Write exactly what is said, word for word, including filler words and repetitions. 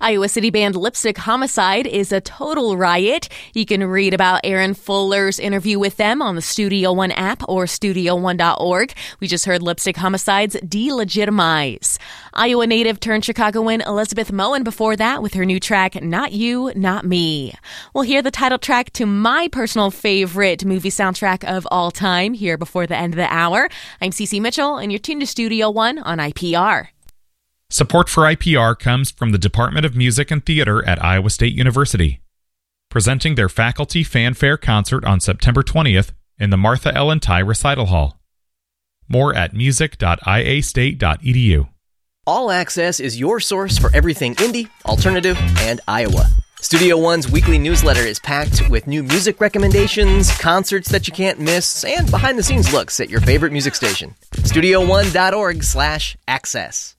Iowa City band Lipstick Homicide is a total riot. You can read about Aaron Fuller's interview with them on the Studio One app or studio one dot org. We just heard Lipstick Homicide's Delegitimize. Iowa native turned Chicagoan Elizabeth Moen before that with her new track, Not You, Not Me. We'll hear the title track to my personal favorite movie soundtrack of all time here before the end of the hour. I'm Cece Mitchell, and you're tuned to Studio One on I P R. Support for I P R comes from the Department of Music and Theater at Iowa State University, presenting their Faculty Fanfare Concert on September twentieth in the Martha Ellen Ty Recital Hall. More at music dot i a state dot e d u. All Access is your source for everything indie, alternative, and Iowa. Studio One's weekly newsletter is packed with new music recommendations, concerts that you can't miss, and behind-the-scenes looks at your favorite music station. studio one dot org slash access.